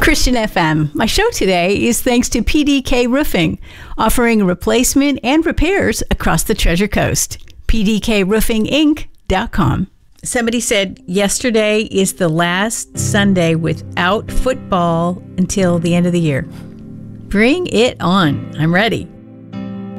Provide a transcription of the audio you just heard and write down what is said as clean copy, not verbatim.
Christian FM. My show today is thanks to PDK Roofing, offering replacement and repairs across the Treasure Coast. PDKRoofingInc.com. Somebody said yesterday is the last Sunday without football until the end of the year. Bring it on. I'm ready.